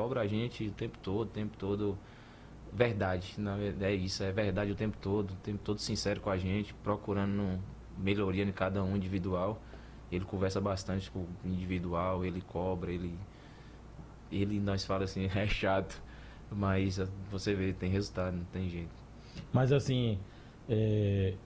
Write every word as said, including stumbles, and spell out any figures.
cobra a gente o tempo todo, o tempo todo. Verdade, na verdade é isso, é verdade o tempo todo, o tempo todo sincero com a gente, procurando melhoria em cada um individual. Ele conversa bastante com o individual, ele cobra, ele. Ele, nós fala assim, é chato, mas você vê, tem resultado, não tem jeito. Mas assim, é,